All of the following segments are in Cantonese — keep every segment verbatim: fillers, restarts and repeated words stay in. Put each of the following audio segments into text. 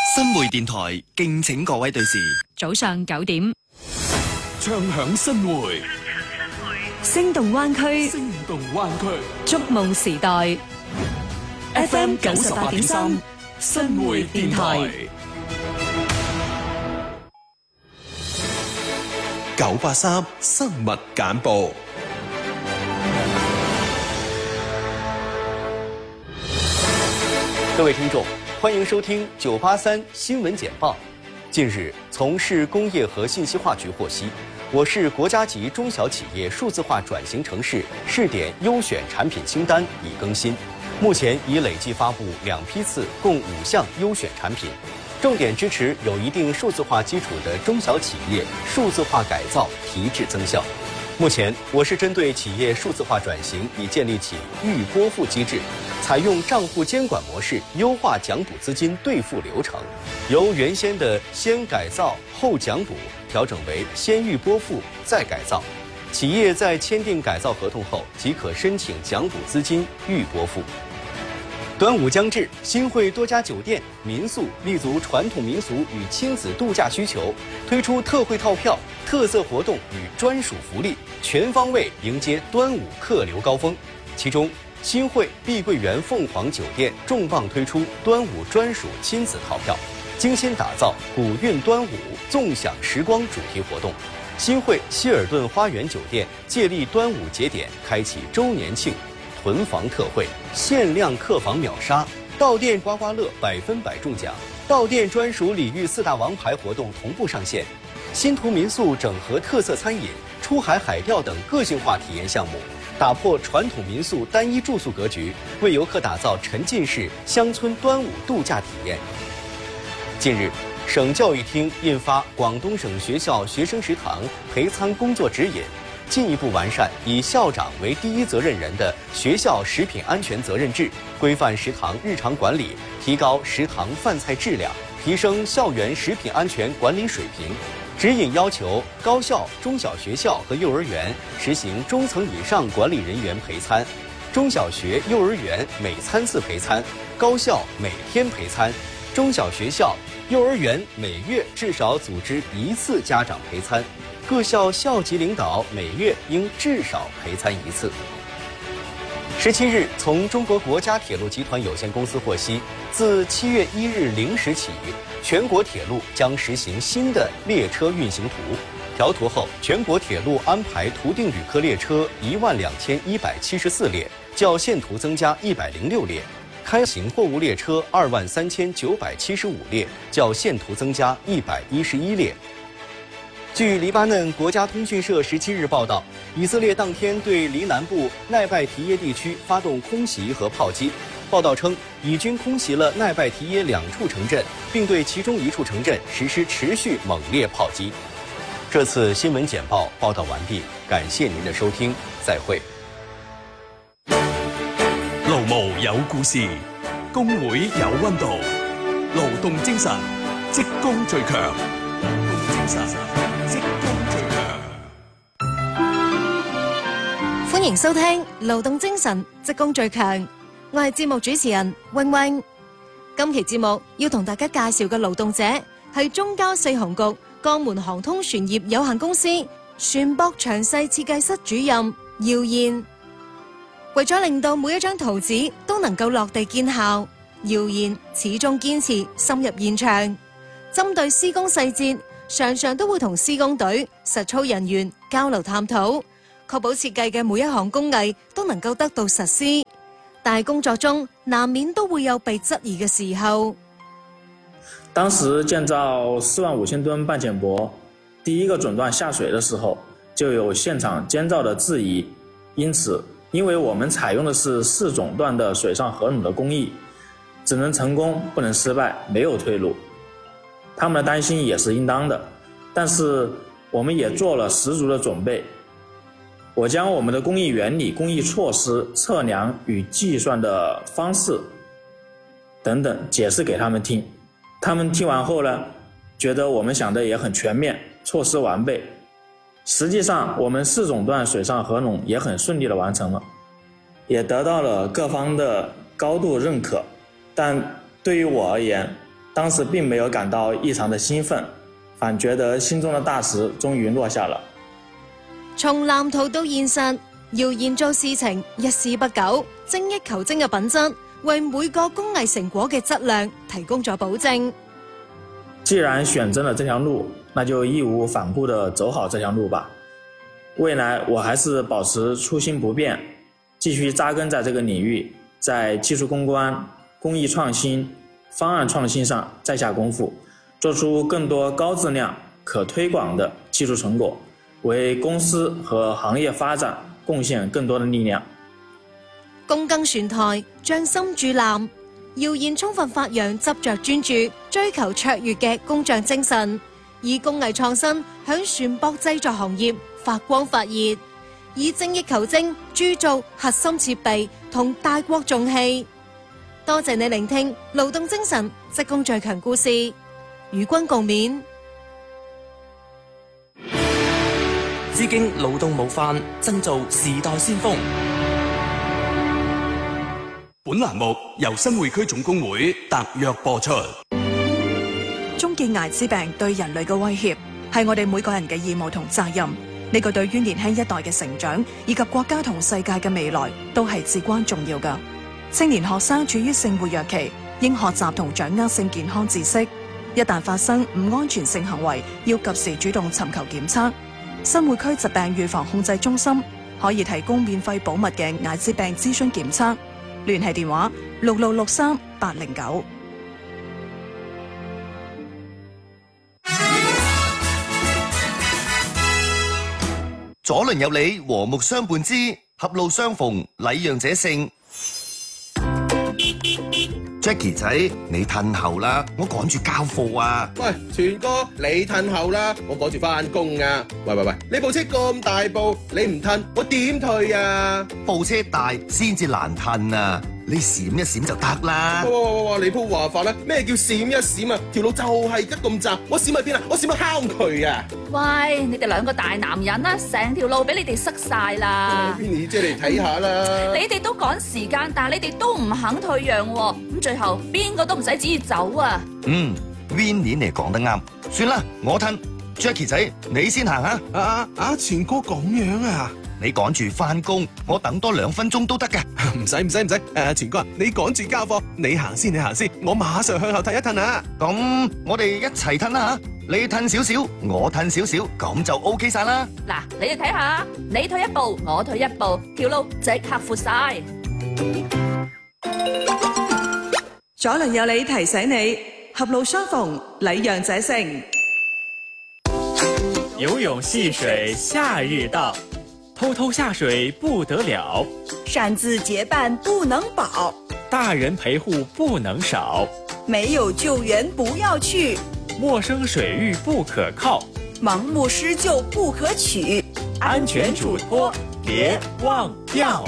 新會電台敬請各位對視。 早上九點， 唱響新會， 聲動灣區， 聲動灣區， 觸夢時代。F M 九十八點三， 新會電台。 九八三生物簡報。 各位聽眾，歡迎收聽九八三新聞簡報。近日，從市工業和信息化局獲悉，我市國家級中小企業數字化轉型城市試點優選產品清單已更新，目前已累計發布兩批次，共五項優選產品，重點支持有一定數字化基礎的中小企業數字化改造提質增效。目前，我市針對企業數字化轉型已建立起預撥付機制，採用賬戶監管模式，優化獎補資金兌付流程，由原先的先改造後獎補調整為先預撥付再改造。企業在簽訂改造合同後，即可申請獎補資金預撥付。端午將至，新會多家酒店、民宿立足傳統民俗與親子度假需求，推出特惠套票、特色活動與專屬福利，全方位迎接端午客流高峰。其中，新會碧桂園鳳凰酒店重磅推出端午專屬親子套票，精心打造古韻端午縱享時光主題活動。新會希爾頓花園酒店借力端午節點，開啟周年慶囤房特惠，限量客房秒殺，到店刮刮樂百分百中獎，到店專屬禮遇四大王牌活動同步上線。新途民宿整合特色餐飲、出海海釣等個性化體驗項目，打破傳統民宿單一住宿格局，為遊客打造沉浸式鄉村端午度假體驗。近日，省教育廳印發廣東省學校學生食堂陪餐工作指引，進一步完善以校長為第一責任人的學校食品安全責任制，規範食堂日常管理，提高食堂飯菜質量，提升校園食品安全管理水平。指引要求高校、中小學校和幼兒園實行中層以上管理人員陪餐，中小學、幼兒園每餐次陪餐，高校每天陪餐，中小學校、幼兒園每月至少組織一次家長陪餐。各校校級領導每月應至少陪餐一次。十七日，從中國國家鐵路集團有限公司獲悉，自七月一日零時起，全國鐵路將實行新的列車運行圖。調圖後，全國鐵路安排途定旅客列車一萬兩千一百七十四列，較現圖增加一百零六列；開行貨物列車二萬三千九百七十五列，較現圖增加一百一十一列。據黎巴嫩國家通訊社十七日報道，以色列當天對黎南部奈拜提耶地區發動空襲和炮擊。報道稱，以軍空襲了奈拜提耶兩處城鎮，並對其中一處城鎮實施持續猛烈炮擊。這次新聞簡報報道完畢，感謝您的收聽，再會。 勞務有故事，工會有溫度，勞動精神，職工最強。勞動精神，職工最強。 歡迎收聽《勞動精神，職工最強》，我係節目主持人穎穎。今期節目要同大家介紹嘅勞動者係中交四航局江門航通船業有限公司船舶詳細設計室主任姚燕。為咗令到每一張圖紙都能夠落地見效，姚燕始終堅持深入現場，針對施工細節，常常都會同施工隊、實操人員交流探討，確保設計嘅每一項工藝都能夠得到實施。但係工作中難免都會有被質疑嘅時候。 當時建造四萬五千噸半潛駁第一個總段下水的時候，就有現場監造的質疑，因此因為我們採用的是四總段的水上合攏的工藝，只能成功不能失敗，沒有退路。他們的擔心也是應當的，但是我們也做了十足的準備。我將我們的工藝原理、工藝措施、測量與計算的方式等等解釋給他們聽。他們聽完後呢，覺得我們想的也很全面，措施完備。實際上我們四總段水上合攏也很順利地完成了，也得到了各方的高度認可。但對於我而言， 当時並沒有感到異常的興奮，反覺得心中的大石終於落下了。 從藍圖到現實，謠言做事情一絲不苟，精益求精嘅品質，為每個工藝成果嘅質量提供咗保證。 既然選擇了這條路，那就義無反顧地走好這條路吧。未來我還是保持初心不變，繼續紮根在這個領域，在技術攻關、工藝創新、方案創新上再下功夫，做出更多高質量、可推廣的技術成果，為公司和行業發展貢獻更多的力量。 躬耕船台，匠心鑄藍，謠言充分發揚執着專注、追求卓越嘅工匠精神，以工藝創新響船舶製作行業發光發熱，以精益求精鑄造核心設備同大國重器。多謝你聆聽勞動精神職工最強故事，與君共勉。 致敬勞動模範，製造時代先鋒。 本欄目由新會區總工會特約播出。 終結艾滋病對人類嘅威脅，係我哋每個人嘅義務同責任。呢個對於年輕一代嘅成長以及國家同世界嘅未來都係至關重要㗎。青年學生處於性活躍期，應學習同掌握性健康知識。一旦發生唔安全性行為，要及時主動尋求檢測。新會區疾病預防控制中心可以提供免費保密嘅艾滋病諮詢檢測。聯繫電話六六六三八零九。 左鄰右里和睦相伴之，狹路相逢禮讓者勝。Jackie 仔，你褪後啦，我趕住交貨啊！ 喂，全哥，你褪後啦，我趕住翻工啊！喂喂喂，你部車咁大部，你唔褪，我點退啊？ 部車大先至難褪啊！你閃一閃就得啦。 哇哇哇！你鋪話法啦，咩叫閃一閃啊？條路就係得咁窄，我閃去邊啊？我閃去敲佢啊！ 喂，你哋兩個大男人啦，成條路俾你哋塞晒啦。 Vinny 姐嚟睇下啦。 你哋都趕時間，但係你哋都唔肯退讓喎，咁最後邊個都唔使旨意走啊。 嗯 ，Vinny 你講得啱，算啦，我褪。Jackie 仔，你先行啊！ 啊啊啊！全哥咁樣啊？ 你趕住翻工，我等多兩分鐘都得㗎。 唔使唔使唔使，誒，全哥，你趕住交貨，你行先，你行先，我馬上向後褪一褪啊！ 咁我哋一齊褪啦吓，你褪少少，我褪少少，咁就 OK 晒啦。 嗱，你哋睇下，你退一步，我退一步，條路即刻闊晒。 左鄰右里提醒你，狹路相逢禮讓者勝。 游泳戲水夏日到，偷偷下水不得了， 擅自結伴不能保， 大人陪護不能少， 沒有救援不要去， 陌生水域不可靠， 盲目施救不可取， 安全囑託別忘掉。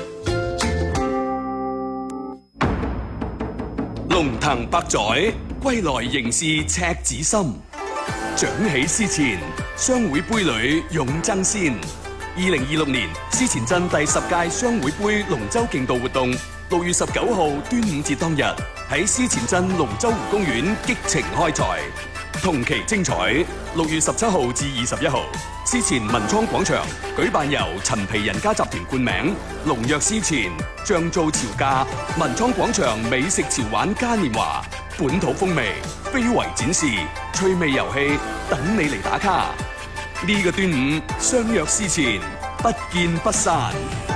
龍騰百載，歸來仍是赤子心。長起思前，商會杯裏勇爭先。二零二六年思前鎮第十屆商會杯龍舟競渡活動，六月十九號端午節當日喺思前鎮龍舟湖公園激情開賽。同期精彩，六月十七號至二十一號，思前文倉廣場舉辦由陳皮人家集團冠名，龍躍思前，醬造潮價，文倉廣場美食潮玩嘉年華，本土風味，非遺展示，趣味遊戲，等你嚟打卡。呢個端午相約思前，不見不散。